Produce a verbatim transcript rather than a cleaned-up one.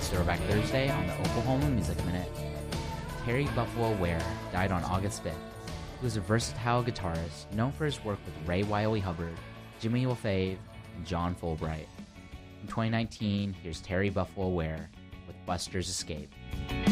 It's Throwback Thursday on the Oklahoma Music Minute. Terry Buffalo Ware died on August fifth. He was a versatile guitarist known for his work with Ray Wiley Hubbard, Jimmy LaFave, and John Fulbright. In twenty nineteen, here's Terry Buffalo Ware with Buster's Escape.